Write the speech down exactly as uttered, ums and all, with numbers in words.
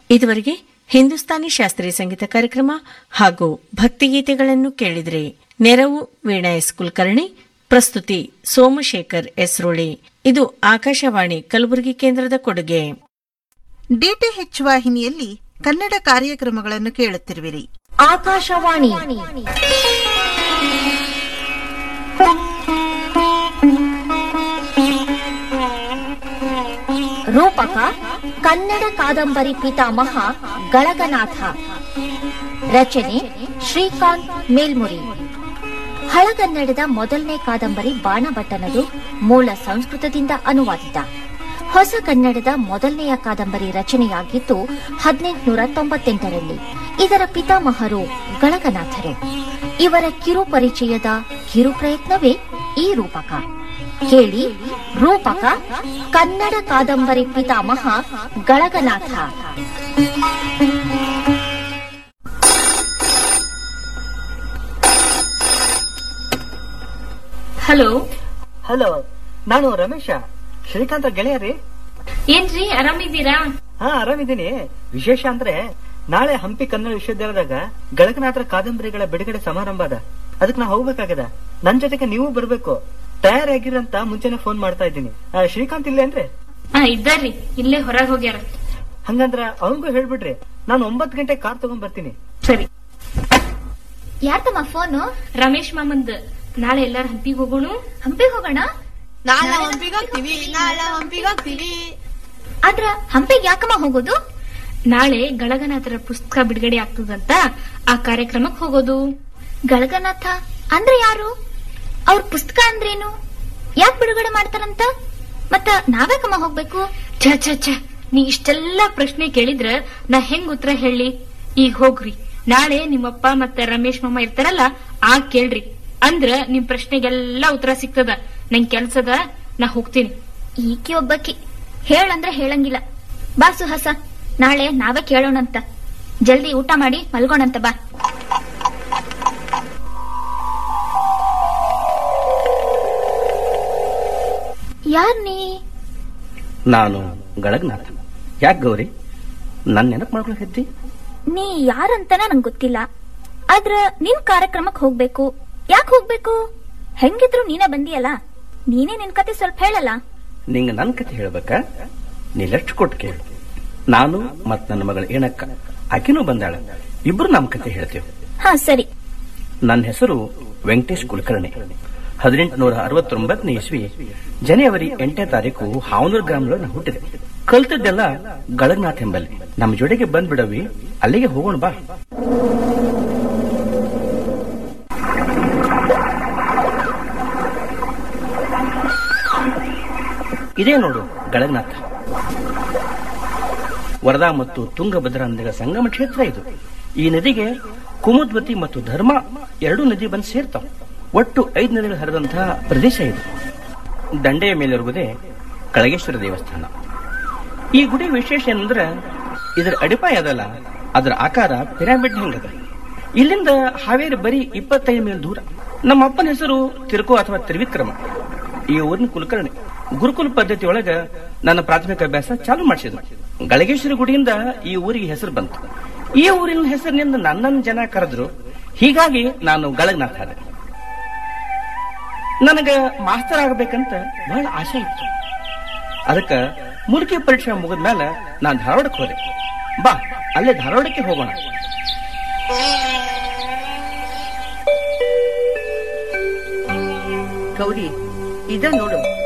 ಇದುವರೆಗೆ ಹಿಂದೂಸ್ತಾನಿ ಶಾಸ್ತ್ರೀಯ ಸಂಗೀತ ಕಾರ್ಯಕ್ರಮ ಹಾಗೂ ಭಕ್ತಿಗೀತೆಗಳನ್ನು ಕೇಳಿದ್ರೆ. ನೆರವು ವೀಣಾ ಎಸ್ ಕುಲಕರ್ಣಿ, ಪ್ರಸ್ತುತಿ ಸೋಮಶೇಖರ್ ಎಸ್ರೋಳಿ. ಇದು ಆಕಾಶವಾಣಿ ಕಲಬುರಗಿ ಕೇಂದ್ರದ ಕೊಡುಗೆ. ಡಿಟಿಎಚ್ ವಾಹಿನಿಯಲ್ಲಿ ಕನ್ನಡ ಕಾರ್ಯಕ್ರಮಗಳನ್ನು ಕೇಳುತ್ತಿರುವಿರಿ. ಆಕಾಶವಾಣಿ ರೂಪಕ ಕನ್ನಡ ಕಾದಂಬರಿ ಪಿತಾಮಹ ಗಳಗನಾಥ. ರಚನೆ ಶ್ರೀಕಾಂತ್ ಮೇಲ್ಮುರಿ. ಹಳಗನ್ನಡದ ಮೊದಲನೇ ಕಾದಂಬರಿ ಬಾಣಭಟ್ಟನದು ಮೂಲ ಸಂಸ್ಕೃತದಿಂದ ಅನುವಾದಿತ. ಹೊಸ ಕನ್ನಡದ ಮೊದಲನೆಯ ಕಾದಂಬರಿ ರಚನೆಯಾಗಿದ್ದು ಹದಿನೆಂಟುನೂರ ತೊಂಬತ್ತೆಂಟರಲ್ಲಿ. ಇದರ ಪಿತಾಮಹರು ಗಳಗನಾಥರು. ಇವರ ಕಿರು ಪರಿಚಯದ ಕಿರು ಪ್ರಯತ್ನವೇ ಈ ರೂಪಕ. ಕೇಳಿ ರೂಪಕ ಕನ್ನಡ ಕಾದಂಬರಿ ಪಿತಾಮಹ ಗಳಗನಾಥ. ಹಲೋ ಹಲೋ, ನಾನು ರಮೇಶ, ಶ್ರೀಕಾಂತ ಗೆಳೆಯರಿ. ಏನ್ರಿ, ಆರಾಮಿದ್ದೀರಾ? ಹಾ, ಆರಾಮಿದ್ದೀನಿ. ವಿಶೇಷ ಅಂದ್ರೆ ನಾಳೆ ಹಂಪಿ ಕನ್ನಡ ವಿಶ್ವವಿದ್ಯಾಲಯದಾಗ ಗಳಗನಾಥರ ಕಾದಂಬರಿಗಳ ಬಿಡುಗಡೆ ಸಮಾರಂಭ ಅದ. ಅದಕ್ಕೆ ನಾ ಹೋಗ್ಬೇಕಾಗದ. ನನ್ ಜೊತೆಗೆ ನೀವು ಬರ್ಬೇಕು. ತಯಾರಾಗಿರಂತ ಮುಂಚೆನೆ ಫೋನ್ ಮಾಡ್ತಾ ಇದ್ದೀನಿ. ಶ್ರೀಕಾಂತ್ ಇಲ್ಲೇನ್ರಿ? ಹಾ, ಇದ್ದಾರ್ರಿ, ಇಲ್ಲೇ ಹೊರಗೆ ಹೋಗ್ಯಾರ. ಹಂಗಂದ್ರ ಅವನಿಗೂ ಹೇಳ್ಬಿಡ್ರಿ, ನಾನು ಒಂಬತ್ತು ಗಂಟೆ ಕಾರ್ ತಗೊಂಡ್ ಬರ್ತೀನಿ. ಸರಿ. ಯಾರ್ತಮ್ಮ ಫೋನು? ರಮೇಶ್ ಮಾಮಂದ್. ನಾಳೆ ಎಲ್ಲಾರು ಹಂಪಿಗೆ ಹೋಗೋಣ. ಹಂಪಿಗೆ ಹೋಗೋಣ? ನಾಳೆ ಹಂಪಿಗೆ ಹೋಗ್ತೀವಿ, ನಾಳೆ ಹಂಪಿಗೆ ಹೋಗ್ತೀವಿ. ಆದ್ರ ಹಂಪಿಗೆ ಯಾಕಮ್ಮ ಹೋಗೋದು? ನಾಳೆ ಗಳಗನಾಥರ ಪುಸ್ತಕ ಬಿಡುಗಡೆ ಆಗ್ತದಂತ ಆ ಕಾರ್ಯಕ್ರಮಕ್ಕೆ ಹೋಗೋದು. ಗಳಗನಾಥ ಅಂದ್ರೆ ಯಾರು? ಅವ್ರ ಪುಸ್ತಕ ಅಂದ್ರೇನು? ಯಾಕೆ ಬಿಡುಗಡೆ ಮಾಡ್ತಾರಂತ? ಮತ್ತ ನಾವ್ಯಾಕಮ್ಮ ಹೋಗ್ಬೇಕು? ಛ ಛ ಛ ನೀ ಇಷ್ಟೆಲ್ಲ ಪ್ರಶ್ನೆ ಕೇಳಿದ್ರ ನಾ ಹೆಂಗ್ ಉತ್ತರ ಹೇಳಿ? ಈಗ ಹೋಗ್ರಿ, ನಾಳೆ ನಿಮ್ಮಪ್ಪ ಮತ್ತೆ ರಮೇಶ್ ಮಾಮ ಇರ್ತಾರಲ್ಲ, ಆ ಕೇಳ್ರಿ. ಅಂದ್ರ ನಿಮ್ ಪ್ರಶ್ನೆಗೆಲ್ಲಾ ಉತ್ತರ ಸಿಗ್ತದ. ನಂಗ್ ಕೆಲ್ಸದ, ನಾ ಹೋಗ್ತೀನಿ. ಈಕಿ ಒಬ್ಬಕಿ ಹೇಳಂದ್ರೆ ಹೇಳಂಗಿಲ್ಲ. ಬಾ ಸುಹಾಸ, ನಾಳೆ ನಾವೇ ಕೇಳೋಣಂತ. ಜಲ್ದಿ ಊಟ ಮಾಡಿ ಮಲ್ಗೋಣಂತ ಬಾ. ಯಾರ್ ನೀ? ನಾನು ಗಳಗನಾಥ. ಯಾಕೆ ಗೌರಿ, ನನ್ ನೆನಪು ಮಾಡ್ಕೊಳಕತ್ತಿ? ನೀ ಯಾರಂತನ ನಂಗೆ ಗೊತ್ತಿಲ್ಲ. ಆದ್ರ ನಿನ್ ಕಾರ್ಯಕ್ರಮಕ್ ಹೋಗ್ಬೇಕು. ಯಾಕೆ ಹೋಗ್ಬೇಕು? ಹೆಂಗಿದ್ರು ನೀನೇ ಬಂದಿಯಲ್ಲ, ನೀನೇ ನಿನ್ ಕತೆ ಸ್ವಲ್ಪ ಹೇಳಲ್ಲ. ನಿಂಗ ನನ್ ಕತೆ ಹೇಳ್ಬೇಕಾ? ನೀಲೆಷ್ಟು ಕೊಟ್ಟು ಕೇಳು. ನಾನು ಮತ್ ನನ್ನ ಮಗಳ ಏನಕ್ಕ, ಆಕಿನೂ ಬಂದಾಳ. ಇಬ್ರು ನಮ್ ಕತೆ ಹೇಳ್ತೇವೆ. ಹಾ ಸರಿ. ನನ್ನ ಹೆಸರು ವೆಂಕಟೇಶ್ ಕುಲಕರ್ಣಿ. ಹದಿನೆಂಟುನೂರ ಅರವತ್ತೊಂಬತ್ತನೇ ಇಸ್ವಿ ಜನವರಿ ಎಂಟನೇ ತಾರೀಕು ಹಾವನೂರು ಗ್ರಾಮದಲ್ಲಿ ಹುಟ್ಟಿದೆ. ಕಲ್ತದ್ದೆಲ್ಲ ಗಳಗನಾಥ್ ಎಂಬಲ್ಲಿ. ನಮ್ಮ ಜೋಡಿಗೆ ಬಂದ್ಬಿಡವಿ, ಅಲ್ಲಿಗೆ ಹೋಗೋಣ ಬಾ. ಇದೇ ನೋಡು ಗಳಗನಾಥ. ವರದಾ ಮತ್ತು ತುಂಗಭದ್ರಾ ನದಿಗಳ ಸಂಗಮ ಕ್ಷೇತ್ರ ಇದು. ಈ ನದಿಗೆ ಕುಮುದ್ವತಿ ಮತ್ತು ಧರ್ಮ ಎರಡೂ ನದಿ ಬಂದು ಸೇರ್ತಾವ. ಒಟ್ಟು ಐದು ನದಿಗಳು ಹರಿದಂತಹ ಪ್ರದೇಶ ಇದು. ದಂಡೆಯ ಮೇಲಿರುವುದೇ ಕಳಗೇಶ್ವರ ದೇವಸ್ಥಾನ. ಈ ಗುಡಿ ವಿಶೇಷ ಏನಂದ್ರೆ ಇದರ ಅಡಿಪಾಯ ಅದಲ್ಲ, ಅದರ ಆಕಾರ ಪಿರಾಮಿಡ್ ಹಂಗದ. ಇಲ್ಲಿಂದ ಹಾವೇರಿ ಬರೀ ಇಪ್ಪತ್ತೈದು ಮೈಲ್ ದೂರ. ನಮ್ಮ ಅಪ್ಪನ ಹೆಸರು ತಿರುಕು ಅಥವಾ ತ್ರಿವಿಕ್ರಮ. ಈ ಊರಿನ ಕುಲಕರ್ಣಿ. ಗುರುಕುಲ ಪದ್ಧತಿ ಒಳಗ ನನ್ನ ಪ್ರಾಥಮಿಕ ಅಭ್ಯಾಸ ಚಾಲು ಮಾಡಿಸಿದ್ರು. ಗಳಗೇಶ್ವರ ಗುಡಿಯಿಂದ ಈ ಊರಿಗೆ ಹೆಸರು ಬಂತು. ಈ ಊರಿನ ಹೆಸರಿನಿಂದ ನನ್ನನ್ನು ಜನ ಕರೆದ್ರು. ಹೀಗಾಗಿ ನಾನು ಗಳಗನಾಥ ಆದೆ. ನನಗ ಮಾಸ್ತರ್ ಆಗಬೇಕಂತ ಬಹಳ ಆಸೆ ಇತ್ತು. ಅದಕ್ಕ ಮುಲ್ಕಿ ಪರೀಕ್ಷೆ ಮುಗಿದ್ಮೇಲೆ ನಾನು ಧಾರವಾಡಕ್ಕೆ ಹೋದೆ. ಬಾ, ಅಲ್ಲೇ ಧಾರವಾಡಕ್ಕೆ ಹೋಗೋಣ. ಗೌರಿ, ಇದ ನೋಡು